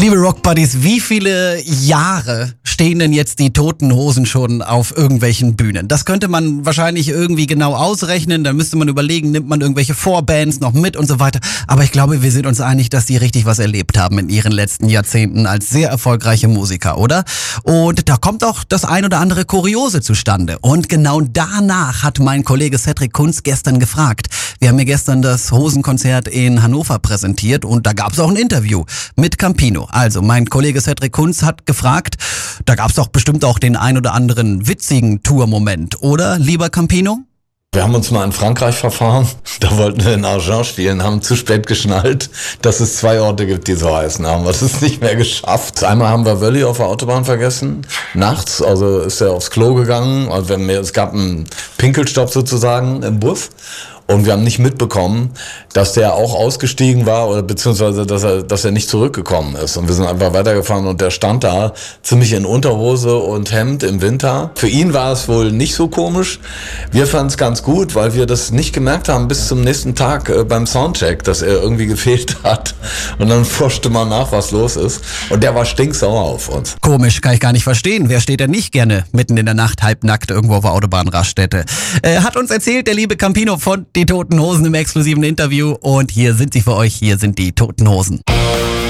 Liebe Rockbuddies, wie viele Jahre stehen denn jetzt die Toten Hosen schon auf irgendwelchen Bühnen? Das könnte man wahrscheinlich irgendwie genau ausrechnen, dann müsste man überlegen, nimmt man irgendwelche Vorbands noch mit und so weiter. Aber ich glaube, wir sind uns einig, dass die richtig was erlebt haben in ihren letzten Jahrzehnten als sehr erfolgreiche Musiker, oder? Und da kommt auch das ein oder andere Kuriose zustande. Und genau danach hat mein Kollege Cedric Kunz gestern gefragt. Wir haben ja gestern das Hosenkonzert in Hannover präsentiert und da gab es auch ein Interview mit Campino. Also mein Kollege Cedric Kunz hat gefragt, da gab es doch bestimmt auch den ein oder anderen witzigen Tourmoment, oder, lieber Campino? Wir haben uns mal in Frankreich verfahren, da wollten wir in Argent spielen, haben zu spät geschnallt, dass es 2 Orte gibt, die so heißen, haben wir es nicht mehr geschafft. Einmal haben wir Wölli auf der Autobahn vergessen, nachts, also ist er aufs Klo gegangen, also es gab einen Pinkelstopp sozusagen im Bus. Und wir haben nicht mitbekommen, dass der auch ausgestiegen war oder beziehungsweise, dass er nicht zurückgekommen ist. Und wir sind einfach weitergefahren und der stand da ziemlich in Unterhose und Hemd im Winter. Für ihn war es wohl nicht so komisch. Wir fanden es ganz gut, weil wir das nicht gemerkt haben bis zum nächsten Tag beim Soundcheck, dass er irgendwie gefehlt hat. Und dann forschte man nach, was los ist. Und der war stinksauer auf uns. Komisch, kann ich gar nicht verstehen. Wer steht denn nicht gerne mitten in der Nacht halbnackt irgendwo auf der Autobahnraststätte? Hat uns erzählt der liebe Campino von Die Toten Hosen im exklusiven Interview. Und hier sind sie für euch, hier sind die Toten Hosen.